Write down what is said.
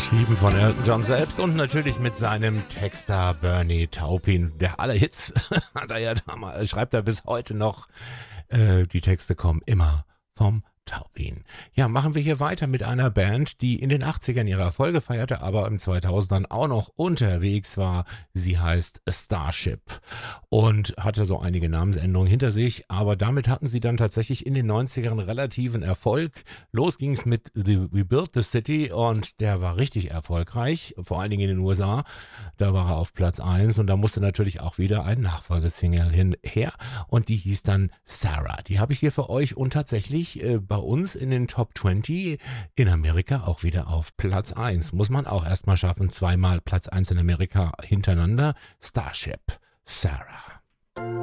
Geschrieben von Elton John selbst und natürlich mit seinem Texter Bernie Taupin. Der alle Hits hat er ja damals, schreibt er bis heute noch. Die Texte kommen immer vom Taupin. Ja, machen wir hier weiter mit einer Band, die in den 80ern ihre Erfolge feierte, aber im 2000ern auch noch unterwegs war. Sie heißt Starship und hatte so einige Namensänderungen hinter sich, aber damit hatten sie dann tatsächlich in den 90ern relativen Erfolg. Los ging es mit We Built the City und der war richtig erfolgreich, vor allen Dingen in den USA. Da war er auf Platz 1 und da musste natürlich auch wieder ein Nachfolgesingle hinher und die hieß dann Sarah. Die habe ich hier für euch und tatsächlich bei uns in den Top 20 in Amerika auch wieder auf Platz 1. Muss man auch erstmal schaffen, zweimal Platz 1 in Amerika hintereinander. Starship, Sarah.